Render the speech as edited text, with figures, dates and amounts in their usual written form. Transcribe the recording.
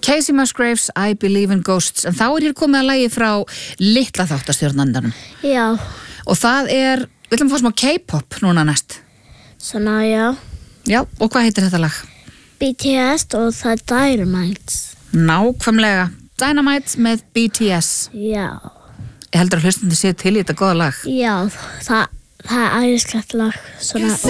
Casey Musgraves, I Believe in Ghosts. En þá hér komið að lagi frá litla þáttastjórnandanum. Já. Og það við ætlum að fá smá K-pop núna næst. Svona, já. Já, og hvað heitir þetta lag? BTS og það Dynamite. Nákvæmlega. Dynamite með BTS. Já. Ég heldur að hlustandi sé til í þetta góða lag. Já, það er æðislegt lag. Svona